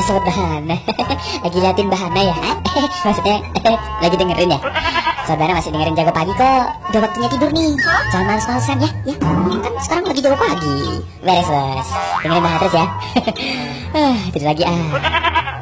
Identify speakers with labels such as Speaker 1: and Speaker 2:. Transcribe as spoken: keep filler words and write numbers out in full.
Speaker 1: sobat Bahana. Lagi liatin Bahana ya? Maksudnya lagi dengerin ya? Saudara masih dengerin Jago Pagi kok. Udah waktunya tidur nih. Jangan males-malesan ya, ya. Kan sekarang lagi Jago Pagi. Beres bos. Dengerin Bahana terus ya. Ah, tidur lagi ah.